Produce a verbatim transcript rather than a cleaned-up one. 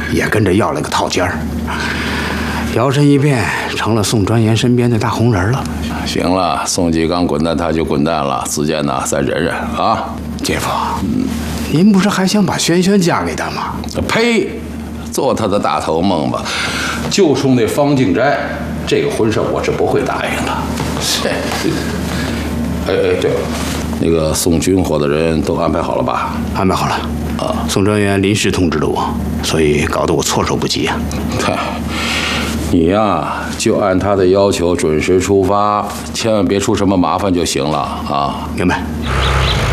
也跟着要了个套间儿。摇身一变成了宋专员身边的大红人了。 行了，宋继刚滚蛋他就滚蛋了，子健呐，再忍忍啊。 姐夫，嗯，您不是还想把萱萱嫁给他吗？ 呸！做他的大头梦吧！就冲那方静斋，这个婚事我是不会答应的。哎哎，对了，那个送军火的人都安排好了吧？ 安排好了。啊，宋专员临时通知了我，所以搞得我措手不及啊。 嗨，你呀，就按他的要求准时出发，千万别出什么麻烦就行了啊。 明白。